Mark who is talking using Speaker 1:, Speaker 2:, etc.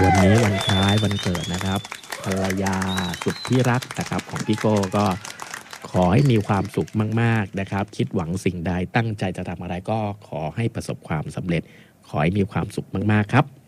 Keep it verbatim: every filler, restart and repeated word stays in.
Speaker 1: วันนี้วันคล้ายวันเกิดนะครับภรรยาสุดที่รักนะครับของพี่โก้ก็ขอให้มีความสุขมากๆนะครับคิดหวังสิ่งใดตั้งใจจะทำอะไรก็ขอให้ประสบความสำเร็จขอให้มีความสุขมากๆครับ